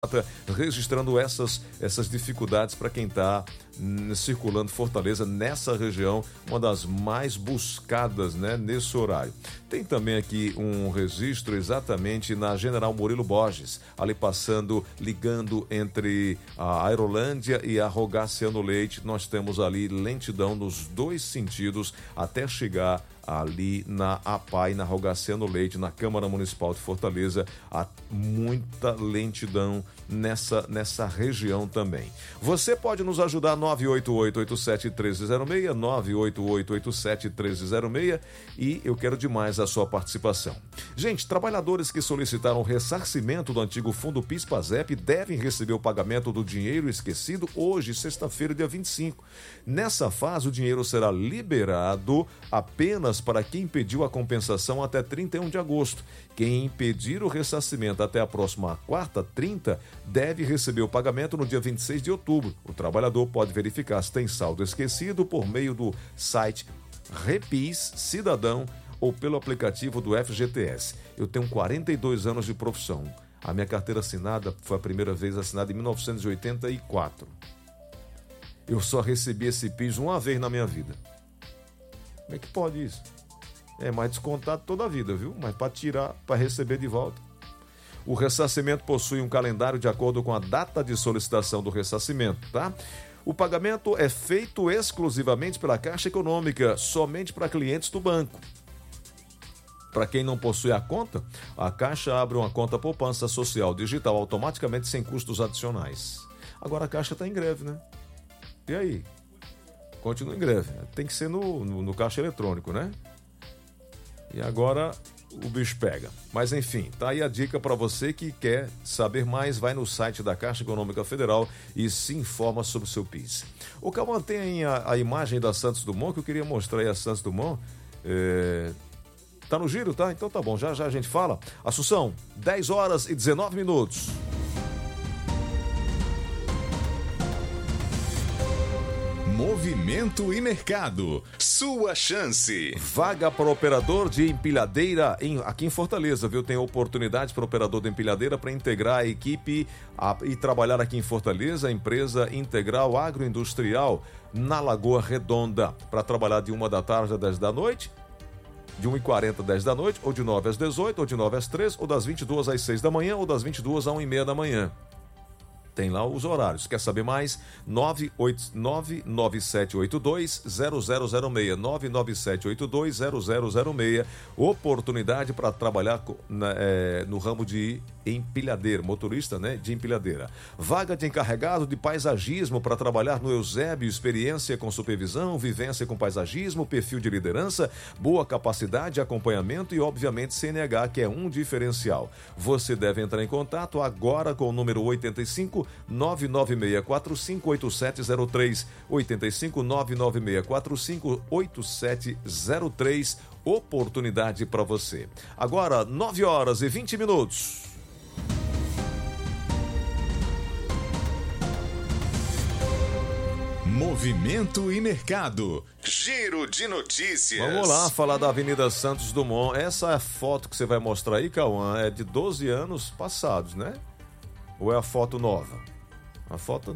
registrando essas dificuldades para quem está circulando Fortaleza nessa região, uma das mais buscadas, né, nesse horário. Tem também aqui um registro exatamente na General Murilo Borges, ali ligando entre a Aerolândia e a Rogaciano Leite. Nós temos ali lentidão nos dois sentidos até chegar ali na APAI, na Rogaciano Leite, na Câmara Municipal de Fortaleza. Há muita lentidão nessa região também. Você pode nos ajudar, 988-87-1306, 988-87-1306, e eu quero demais a sua participação. Gente, trabalhadores que solicitaram ressarcimento do antigo Fundo PIS/PASEP devem receber o pagamento do dinheiro esquecido hoje, sexta-feira, dia 25. Nessa fase, o dinheiro será liberado apenas para quem pediu a compensação até 31 de agosto. Quem pedir o ressarcimento até a próxima quarta, 30, deve receber o pagamento no dia 26 de outubro. O trabalhador pode verificar se tem saldo esquecido por meio do site Repis Cidadão ou pelo aplicativo do FGTS. Eu tenho 42 anos de profissão. A minha carteira assinada foi a primeira vez assinada em 1984. Eu só recebi esse PIS uma vez na minha vida. Como é que pode isso? É mais descontado toda a vida, viu? Mas para tirar, para receber de volta. O ressarcimento possui um calendário de acordo com a data de solicitação do ressarcimento, tá? O pagamento é feito exclusivamente pela Caixa Econômica, somente para clientes do banco. Para quem não possui a conta, a Caixa abre uma conta poupança social digital automaticamente sem custos adicionais. Agora a Caixa está em greve, né? E aí? Continua em greve. Tem que ser no caixa eletrônico, né? E agora o bicho pega. Mas enfim, tá aí a dica para você que quer saber mais, vai no site da Caixa Econômica Federal e se informa sobre o seu PIS. O Cauã tem a imagem da Santos Dumont, que eu queria mostrar aí a Santos Dumont. Tá no giro, tá? Então tá bom, já a gente fala. Assunção, 10 horas e 19 minutos. Movimento e mercado. Sua chance. Vaga para operador de empilhadeira aqui em Fortaleza, viu? Tem oportunidade para operador de empilhadeira para integrar a equipe e trabalhar aqui em Fortaleza, a empresa Integral Agroindustrial na Lagoa Redonda. Para trabalhar de 1 da tarde às 10 da noite, de 1h40 às 10 da noite, ou de 9 às 18, ou de 9 às 3, ou das 22 às 6 da manhã, ou das 22 às 1h30 da manhã. Tem lá os horários. Quer saber mais? 99782-0006. 99782-0006. Oportunidade para trabalhar no ramo de empilhadeira, motorista, né, de empilhadeira. Vaga de encarregado de paisagismo para trabalhar no Eusébio. Experiência com supervisão, vivência com paisagismo, perfil de liderança, boa capacidade, acompanhamento e, obviamente, CNH, que é um diferencial. Você deve entrar em contato agora com o número 85 996458703, 85 996458703. Oportunidade para você. Agora, 9 horas e 20 minutos. Movimento e mercado. Giro de notícias. Vamos lá falar da Avenida Santos Dumont. Essa foto que você vai mostrar aí, Cauã, é de 12 anos passados, né? Ou é a foto nova? A foto...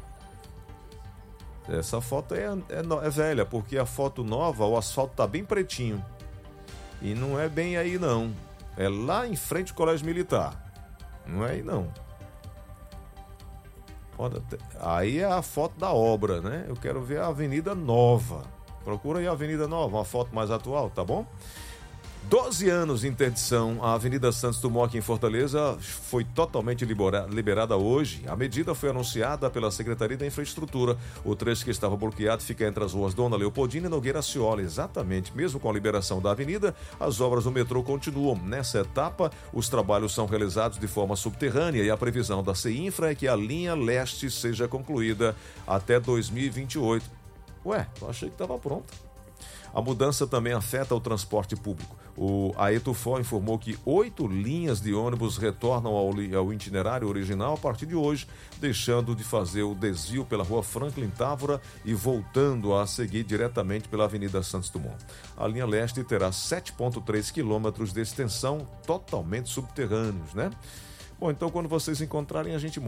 Essa foto é velha, porque a foto nova, o asfalto tá bem pretinho. E não é bem aí, não. É lá em frente ao Colégio Militar. Não é aí, não. Aí é a foto da obra, né? Eu quero ver a Avenida Nova. Procura aí a Avenida Nova, uma foto mais atual, tá bom? 12 anos de interdição. A Avenida Santos Dumont aqui em Fortaleza foi totalmente liberada hoje. A medida foi anunciada pela Secretaria da Infraestrutura. O trecho que estava bloqueado fica entre as ruas Dona Leopoldina e Nogueira Scioli. Exatamente. Mesmo com a liberação da avenida, as obras do metrô continuam. Nessa etapa, os trabalhos são realizados de forma subterrânea e a previsão da CEINFRA é que a linha leste seja concluída até 2028. Ué, eu achei que estava pronta. A mudança também afeta o transporte público. A Etufó informou que 8 linhas de ônibus retornam ao itinerário original a partir de hoje, deixando de fazer o desvio pela rua Franklin Távora e voltando a seguir diretamente pela Avenida Santos Dumont. A linha leste terá 7,3 quilômetros de extensão totalmente subterrâneos, né? Bom, então quando vocês encontrarem, a gente